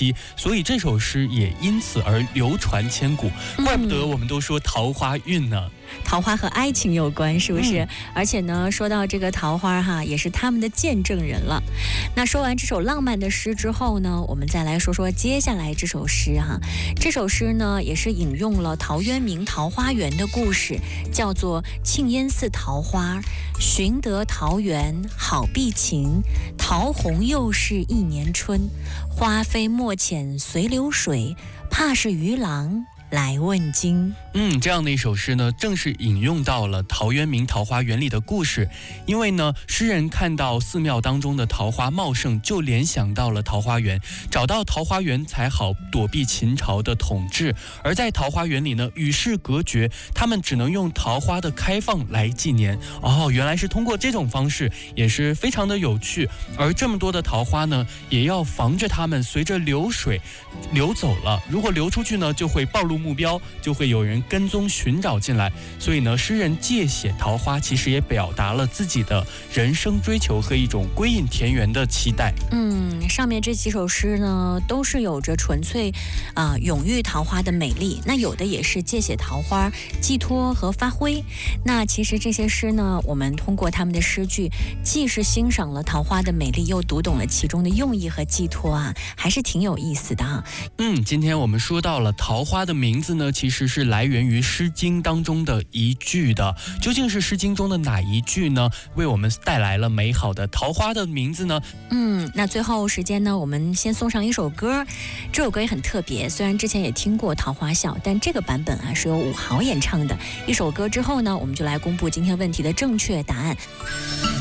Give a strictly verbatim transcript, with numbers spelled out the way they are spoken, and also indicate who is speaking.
Speaker 1: 期，所以这首诗也因此而流传千古。怪不得我们都说桃花运呢。
Speaker 2: 桃花和爱情有关，是不是？嗯、而且呢，说到这个桃花哈，也是他们的见证人了。那说完这首浪漫的诗之后呢，我们再来说说接下来这首诗哈。这首诗呢，也是引用了陶渊明《桃花源》的故事，叫做《庆烟寺桃花》。寻得桃源好碧晴，桃红又是一年春。花飞莫遣随流水，怕是渔郎来问津。
Speaker 1: 嗯，这样的一首诗呢，正是引用到了陶渊明《桃花源》里的故事。因为呢，诗人看到寺庙当中的桃花茂盛，就联想到了桃花源，找到桃花源才好躲避秦朝的统治。而在桃花源里呢，与世隔绝，他们只能用桃花的开放来纪年。哦，原来是通过这种方式，也是非常的有趣。而这么多的桃花呢，也要防着它们随着流水流走了。如果流出去呢，就会暴露目标，就会有人跟踪寻找进来。所以呢，诗人借写桃花，其实也表达了自己的人生追求和一种归隐田园的期待。
Speaker 2: 嗯，上面这几首诗呢，都是有着纯粹啊、呃、永浴桃花的美丽。那有的也是借写桃花寄托和发挥。那其实这些诗呢，我们通过他们的诗句，既是欣赏了桃花的美丽，又读懂了其中的用意和寄托啊，还是挺有意思的啊。
Speaker 1: 嗯，今天我们说到了桃花的名字呢，其实是来源于《诗经》当中的一句的。究竟是《诗经》中的哪一句呢，为我们带来了美好的桃花的名字呢？
Speaker 2: 嗯，那最后时间呢，我们先送上一首歌。这首歌也很特别，虽然之前也听过《桃花笑》，但这个版本啊是由武豪演唱的。一首歌之后呢，我们就来公布今天问题的正确答案。